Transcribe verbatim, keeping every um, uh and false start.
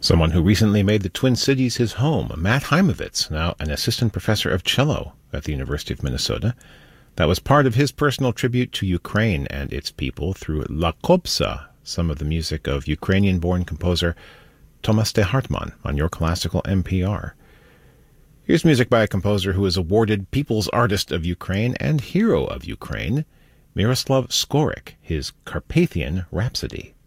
Someone who recently made the Twin Cities his home, Matt Heimovitz, now an assistant professor of cello at the University of Minnesota. That was part of his personal tribute to Ukraine and its people through La Kobza, some of the music of Ukrainian-born composer Tomas de Hartmann on Your Classical N P R. Here's music by a composer who is awarded People's Artist of Ukraine and Hero of Ukraine, Miroslav Skorik, his Carpathian Rhapsody.